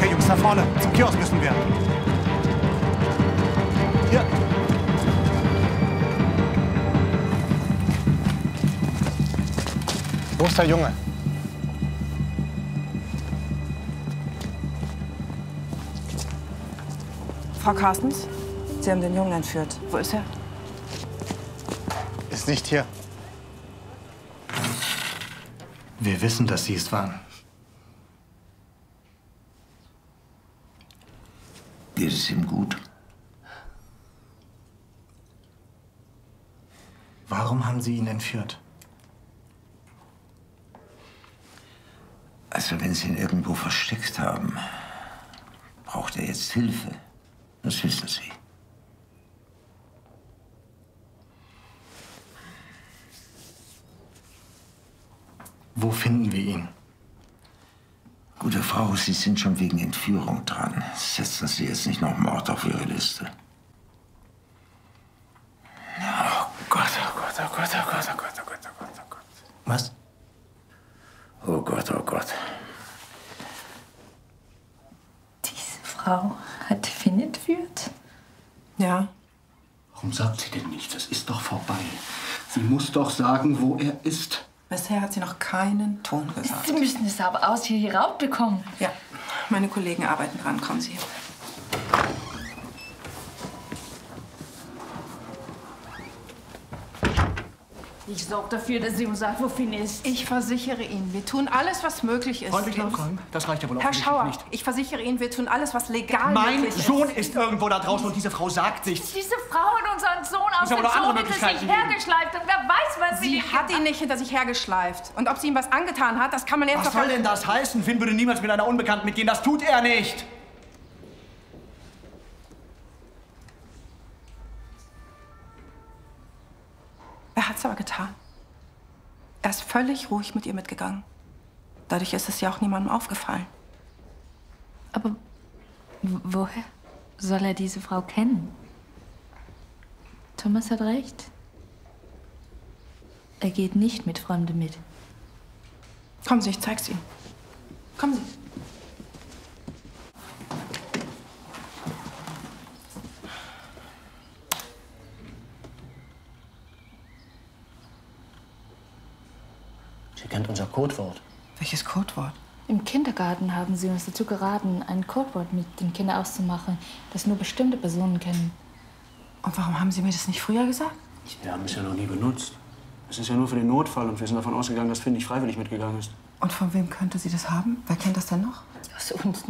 Okay, Jungs, nach vorne. Zum Kiosk müssen wir. Hier. Wo ist der Junge? Frau Carstens, Sie haben den Jungen entführt. Wo ist er? Ist nicht hier. Wir wissen, dass Sie es waren. Geht es ihm gut? Warum haben Sie ihn entführt? Also, wenn Sie ihn irgendwo versteckt haben, braucht er jetzt Hilfe. Das wissen Sie. Wo finden wir ihn? Gute Frau, Sie sind schon wegen Entführung dran. Setzen Sie jetzt nicht noch Mord auf Ihre Liste. Oh Gott, oh Gott, oh Gott, oh Gott, oh Gott, oh Gott, oh Gott, oh Gott. Was? Oh Gott, oh Gott. Diese Frau hat Finn entführt? Ja. Warum sagt sie denn nichts? Es ist doch vorbei. Sie muss doch sagen, wo er ist. Bisher hat sie noch keinen Ton gesagt. Sie müssen es aber aus hier rausbekommen. Ja, meine Kollegen arbeiten dran. Kommen Sie. Ich sorge dafür, dass sie uns sagt, wo Finn ist. Ich versichere Ihnen, wir tun alles, was möglich ist. Freundlich nachfragen? Das reicht ja wohl Herr offensichtlich Schauer, nicht. ich versichere Ihnen, wir tun alles, was legal Mein möglich ist. Sohn ist irgendwo da draußen und diese Frau sagt nichts. Diese Frau hat unseren Sohn aus Muss aber dem noch andere Zoo hinter Möglichkeiten sich geben. hergeschleift und wer weiß, was Sie hat ihn nicht hinter sich hergeschleift. Und ob sie ihm was angetan hat, das kann man jetzt Was doch... soll denn das heißen? Finn würde niemals mit einer Unbekannten mitgehen. Das tut er nicht. Er hat's aber getan. Er ist völlig ruhig mit ihr mitgegangen. Dadurch ist es ja auch niemandem aufgefallen. Aber woher soll er diese Frau kennen? Thomas hat recht. Er geht nicht mit Fremden mit. Kommen Sie, ich zeig's Ihnen. Kommen Sie. Sie kennt unser Codewort. Welches Codewort? Im Kindergarten haben sie uns dazu geraten, ein Codewort mit den Kindern auszumachen, das nur bestimmte Personen kennen. Und warum haben Sie mir das nicht früher gesagt? Wir haben es ja noch nie benutzt. Es ist ja nur für den Notfall und wir sind davon ausgegangen, dass Finn nicht freiwillig mitgegangen ist. Und von wem könnte sie das haben? Wer kennt das denn noch? Aus uns.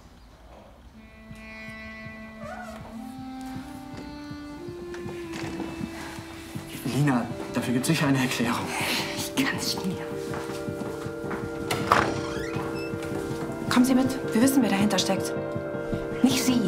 Lina, dafür gibt es sicher eine Erklärung. Ich kann es nicht mehr. Kommen Sie mit. Wir wissen, wer dahinter steckt. Nicht Sie.